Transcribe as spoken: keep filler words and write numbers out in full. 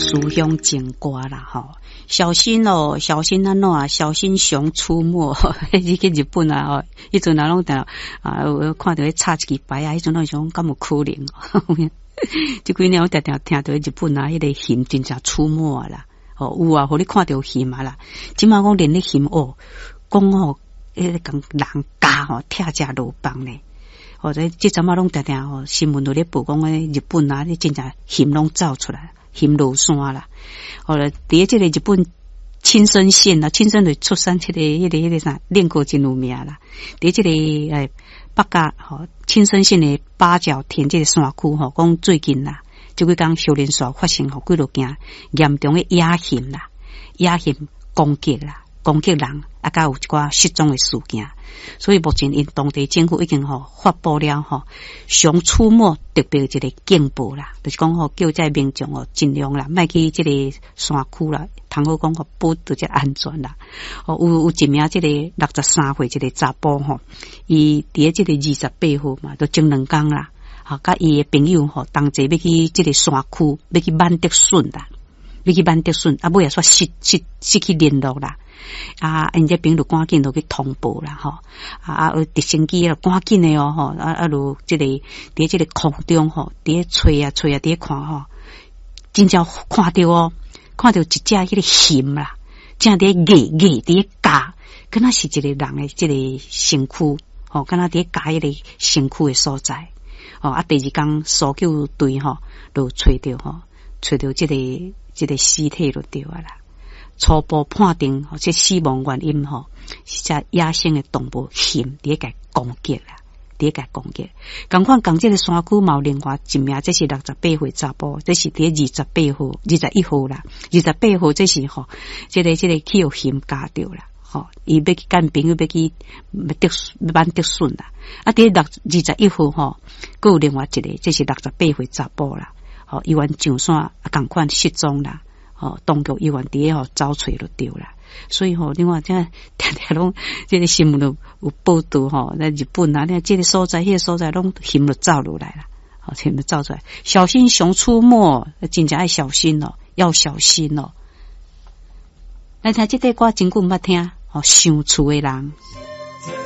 思乡情歌啦吼，小心哦，小心安怎啊？小心熊出没。迄去日本啊，吼，迄阵啊拢定啊，有看到迄插一支牌啊，迄阵拢想敢有可能？即几年我常常听到日本啊，迄个熊真正出没啊啦，哦有啊，互你看到熊啊啦。即马讲连咧熊哦，讲吼，迄个讲人家吼拆食路棒咧。或者即阵啊拢常常吼新闻都咧报讲诶，日本啊，你真正熊拢走出来，熊落山啦。后来伫即个日本青森县啊，青森就出产即个迄个迄个啥练过真有名啦。伫即个诶北甲吼青森县诶八角田即个山区吼，讲最近啦，即几工少年所发生吼几落件严重诶野熊啦，野熊攻击啦，攻击人，啊，甲有一寡失踪诶事件。所以目前因当地政府已经吼发布了吼熊出没特别一个警报啦，就是讲吼叫在民众吼尽量啦，莫去即个山区啦，通好讲吼保持即安全啦。哦，有有一名即个六十三岁即个查甫吼，伊伫即个二十八号嘛，都前两工啦，吼甲伊诶朋友吼同齐要去即个山区，要去万德顺啦，要去万德顺，啊尾也煞失失失去联络啦。啊，因这朋友赶紧就去通报啦，吼啊啊，直升机啊，赶紧的哦，吼啊啊，如这个伫这个空中吼，伫吹啊吹啊，伫看吼，真正看到哦，看到一只迄个熊啦，正伫咬咬伫夹，敢若是一个人的这个身躯，吼，敢若伫夹迄个身躯的所在，哦啊，第二天搜救队吼，就找到吼，找到这个这个尸体就对啊啦。初步判定，吼，这死亡原因吼是只野生的动物熊伫个攻击啦，伫个攻击。共款共这个山区嘛有另外一名，这是六十八岁查甫，这是伫二十八号、二十一号啦，二十八号这是吼，这个这个去互熊夹着啦，吼，伊要去跟朋友要去德万德顺啦，啊，伫六二十一号吼，佮有另外一个，这是六十八岁查甫啦，吼，伊原上山啊，共款失踪啦。哦，当局伊原伫个吼找找就对啦，所以吼，另外这常常拢这个新闻都有报道吼，在日本啊，你这个所在、迄个所在拢熊就走落来啦，好，熊就走出来，小心熊出没，真正要小心哦，要小心哦。来听这个歌，真久毋捌听，哦，想厝的人。